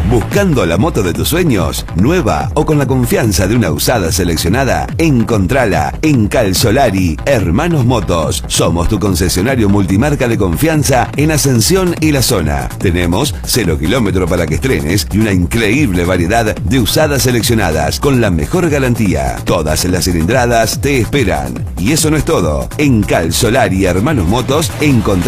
¿Buscando la moto de tus sueños? ¿Nueva o con la confianza de una usada seleccionada? Encontrala en Calzolari Hermanos Motos. Somos tu concesionario multimarca de confianza en Ascensión y la zona. Tenemos 0 kilómetro para que estrenes y una increíble variedad de usadas seleccionadas con la mejor garantía. Todas las cilindradas te esperan. Y eso no es todo. En Calzolari Hermanos Motos encontrarás